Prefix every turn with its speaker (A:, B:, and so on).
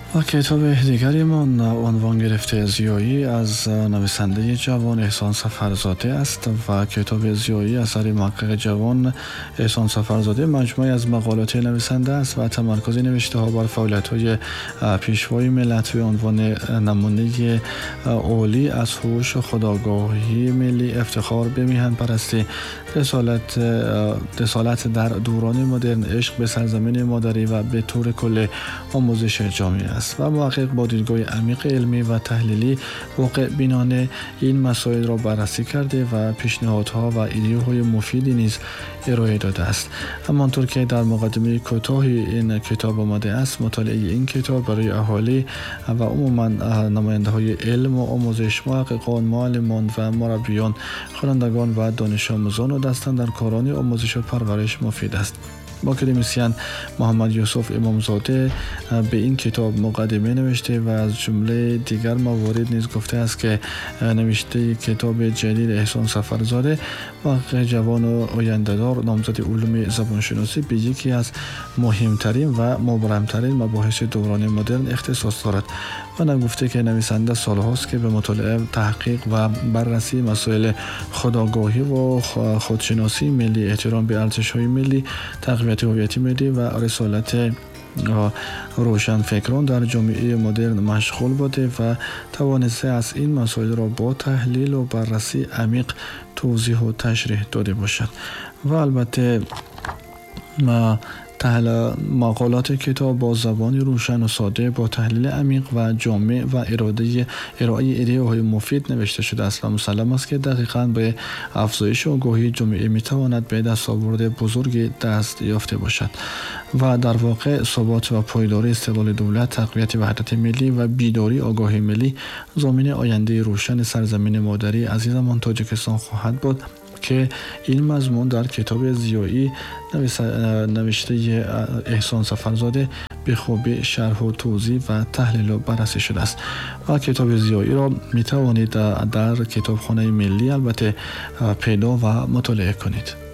A: و کتاب دیگری من عنوان گرفته زیایی از نویسنده جوان احسان سفرزاده است و کتاب زیایی اثر محقق جوان احسان سفرزاده مجموعه از مقالات نویسنده است و تمرکز نوشته ها بر فعالیت‌های پیشوای ملت به عنوان نمونه عالی از هوش و خودآگاهی ملی، افتخار به میهن پرستی، رسالت در دوران مدرن، عشق به سرزمین مادری و به طور کل آموزش جامعه است و محقق با دیدگاه عمیق علمی و تحلیلی واقع بینانه این مسائل را بررسی کرده و پیشنهادها و ایده‌های مفیدی نیز ارائه داده است. همانطور که در مقدمه کوتاه این کتاب آمده است، مطالعه این کتاب برای اهالی و عموما نماینده‌های علم و آموزش، محققان، معلمان و مربیان، خوانندگان و دانش آموزان و دستاندرکاران آموزش و پرورش مفید است. اکادمیسین محمد یوسف امامزاده به این کتاب مقدمه نوشته و از جمله دیگر موارد نیز گفته است که نوشته کتاب جدید احسان سفرزاده محقق جوان و آینده‌دار نامزد علوم زبانشناسی به یکی از مهمترین و مبرمترین مباحث دوران مدرن اختصاص دارد و نگفته که نویسنده سالهاست که به مطالعه، تحقیق و بررسی مسائل خودآگاهی و خودشناسی ملی، احترام به ارزش‌های ملی، تقویت هویت ملی و رسالت روشن فکران در جامعه مدرن مشغول بوده و توانسته از این مسائل را با تحلیل و بررسی عمیق توضیح و تشریح داده باشد. و البته مقالات کتاب با زبانی روشن و ساده، با تحلیل عمیق و جامع و ارائه ایده‌های مفید نوشته شده است و مسلم است که دقیقاً به افزایش آگاهی جامعه میتواند به دستاورد بزرگ دست یافته باشد و در واقع ثبات و پایداری استقلال دولت، تقویت وحدت ملی و بیداری آگاهی ملی ضامن آینده روشن سرزمین مادری عزیزمان تاجیکستان خواهد بود که این مضمون در کتاب زیایی نوشته احسان سفرزاده به خوبی شرح و توضیح و تحلیل و بررسی شده است و کتاب زیایی را می توانید در کتابخانه ملی البته پیدا و مطالعه کنید.